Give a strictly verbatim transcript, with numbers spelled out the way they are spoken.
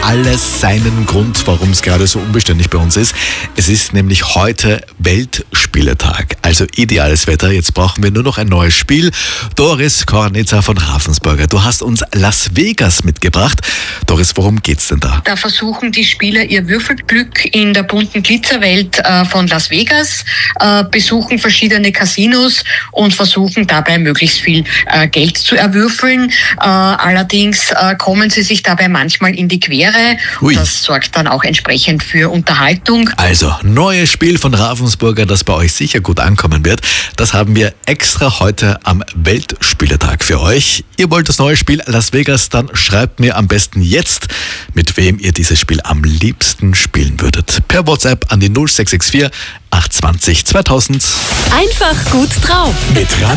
alles seinen Grund, warum es gerade so unbeständig bei uns ist. Es ist nämlich heute Weltspieletag, also ideales Wetter. Jetzt brauchen wir nur noch ein neues Spiel. Doris Kornitzer von Ravensburger, du hast uns Las Vegas mitgebracht. Doris, worum geht's denn da? Da versuchen die Spieler ihr Würfelglück in der bunten Glitzerwelt äh, von Las Vegas, äh, besuchen verschiedene Casinos und versuchen dabei möglichst viel äh, Geld zu erwürfeln. Äh, allerdings äh, kommen sie sich dabei manchmal in die Quere. Ui. Das sorgt dann auch entsprechend für Unterhaltung. Also, neues Spiel von Ravensburger, das bei euch sicher gut ankommen wird. Das haben wir extra heute am Weltspieletag für euch. Ihr wollt das neue Spiel Las Vegas, dann schreibt mir am besten jetzt, mit wem ihr dieses Spiel am liebsten spielen würdet. Per WhatsApp an die null sechs sechs vier acht zwei null zweitausend. Einfach gut drauf. Mit Radio